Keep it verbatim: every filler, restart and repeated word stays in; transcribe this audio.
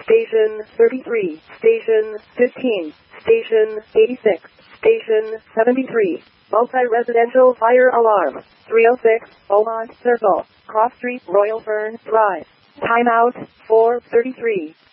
Station thirty-three, Station fifteen, Station eighty-six, Station seventy-three. Multi-residential fire alarm. three oh six, Beaumont Circle, Cross Street, Royal Fern Drive. Timeout, four thirty-three.